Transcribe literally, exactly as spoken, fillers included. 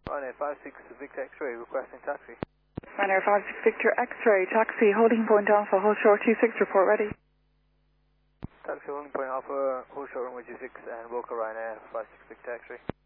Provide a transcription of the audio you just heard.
Ryanair five six Victor X-ray, requesting taxi. Ryanair five six Victor X-ray, taxi, holding point Alpha, hold short two six, report ready. Taxi holding point Alpha, hold short runway two six, and Woka Ryanair five six Victor X-ray.